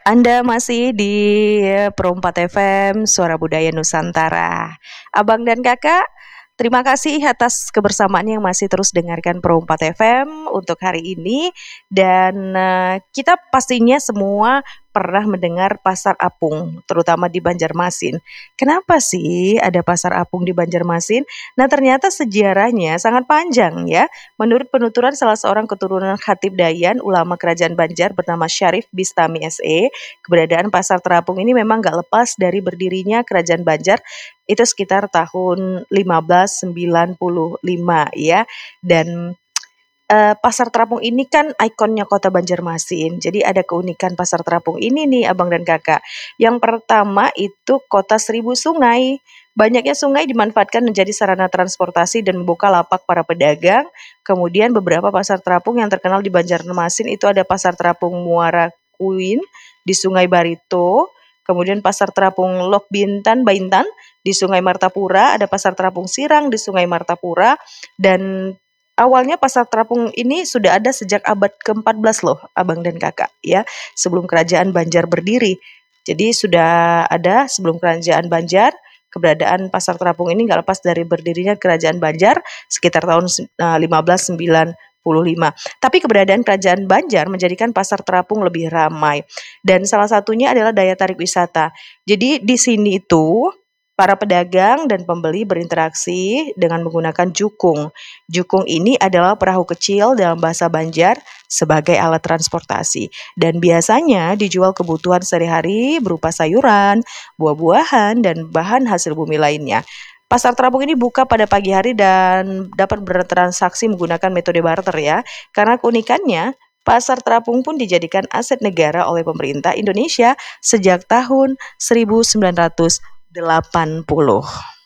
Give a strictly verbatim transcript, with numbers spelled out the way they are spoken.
Anda masih di Perumpat F M, Suara Budaya Nusantara. Abang dan Kakak, terima kasih atas kebersamaan yang masih terus dengarkan Perumpat F M untuk hari ini. Dan eh, kita pastinya semua pernah mendengar Pasar Apung, terutama di Banjarmasin. Kenapa sih ada Pasar Apung di Banjarmasin? Nah, ternyata sejarahnya sangat panjang ya. Menurut penuturan salah seorang keturunan Khatib Dayan, ulama kerajaan Banjar bernama Syarif Bistami S E, keberadaan Pasar Terapung ini memang nggak lepas dari berdirinya Kerajaan Banjar itu sekitar tahun lima belas sembilan puluh lima ya. Dan Eee, Pasar Terapung ini kan ikonnya kota Banjarmasin. Jadi ada keunikan Pasar Terapung ini nih Abang dan Kakak. Yang pertama itu kota seribu sungai. Banyaknya sungai dimanfaatkan menjadi sarana transportasi dan membuka lapak para pedagang. Kemudian beberapa pasar terapung yang terkenal di Banjarmasin itu ada Pasar Terapung Muara Kuin di Sungai Barito, kemudian Pasar Terapung Lok Bintan Baintan di Sungai Martapura, ada Pasar Terapung Sirang di Sungai Martapura, dan awalnya Pasar Terapung ini sudah ada sejak abad keempat belas loh, Abang dan Kakak ya, sebelum Kerajaan Banjar berdiri. Jadi sudah ada sebelum Kerajaan Banjar, keberadaan Pasar Terapung ini nggak lepas dari berdirinya Kerajaan Banjar sekitar tahun eh, lima belas sembilan puluh lima. Tapi keberadaan Kerajaan Banjar menjadikan Pasar Terapung lebih ramai. Dan salah satunya adalah daya tarik wisata. Jadi di sini itu para pedagang dan pembeli berinteraksi dengan menggunakan jukung. Jukung ini adalah perahu kecil dalam bahasa Banjar sebagai alat transportasi dan biasanya dijual kebutuhan sehari-hari berupa sayuran, buah-buahan, dan bahan hasil bumi lainnya. Pasar terapung ini buka pada pagi hari dan dapat bertransaksi menggunakan metode barter ya. Karena keunikannya, Pasar Terapung pun dijadikan aset negara oleh pemerintah Indonesia sejak tahun seribu sembilan ratus delapan puluh.